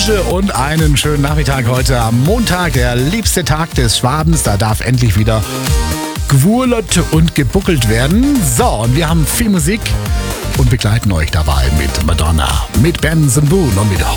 Grüße und einen schönen Nachmittag heute am Montag, der liebste Tag des Schwabens. Da darf endlich wieder gewurlert und gebuckelt werden. So, und wir haben viel Musik und begleiten euch dabei mit Madonna, mit Benson Boone und mit